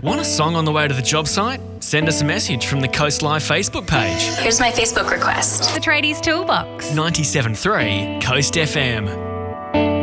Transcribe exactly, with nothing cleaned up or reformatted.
Want a song on the way to the job site? Send us a message from the Coast Live Facebook page. Here's my Facebook request. The Tradies Toolbox. ninety-seven point three Coast F M.